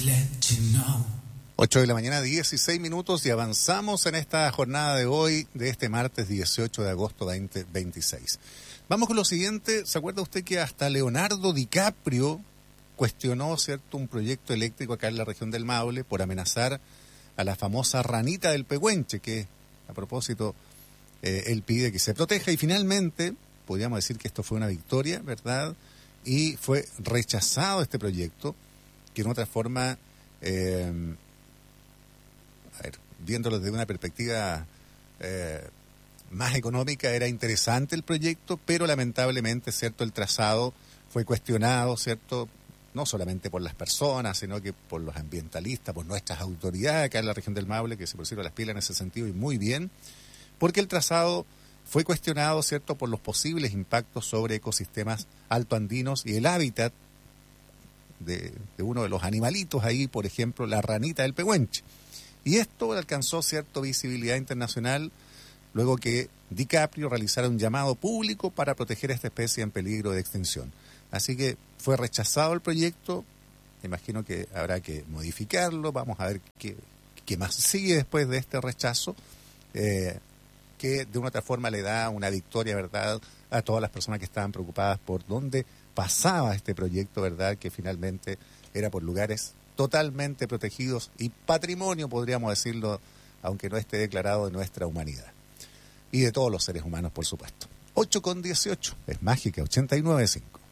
8 de la mañana, 16 minutos, y avanzamos en esta jornada de hoy, de este martes 18 de agosto 2026. Vamos con lo siguiente. ¿Se acuerda usted que hasta Leonardo DiCaprio cuestionó, cierto, un proyecto eléctrico acá en la región del Maule por amenazar a la famosa ranita del Pehuenche, que a propósito él pide que se proteja? Y finalmente, podríamos decir que esto fue una victoria, ¿verdad? Y fue rechazado este proyecto, que en otra forma, viéndolo desde una perspectiva más económica, era interesante el proyecto, pero lamentablemente, cierto, el trazado fue cuestionado, cierto, no solamente por las personas, sino que por los ambientalistas, por nuestras autoridades acá en la región del Maule, que se pusieron las pilas en ese sentido, y muy bien, porque el trazado fue cuestionado, cierto, por los posibles impactos sobre ecosistemas altoandinos y el hábitat de uno de los animalitos ahí, por ejemplo, la ranita del Pehuenche. Y esto alcanzó cierta visibilidad internacional luego que DiCaprio realizara un llamado público para proteger a esta especie en peligro de extinción. Así que fue rechazado el proyecto. Imagino que habrá que modificarlo. Vamos a ver qué más sigue después de este rechazo, que de una otra forma le da una victoria, ¿verdad?, a todas las personas que estaban preocupadas por dónde pasaba este proyecto, ¿verdad?, que finalmente era por lugares totalmente protegidos y patrimonio, podríamos decirlo, aunque no esté declarado, de nuestra humanidad y de todos los seres humanos, por supuesto. 8:18, es Mágica 89.5.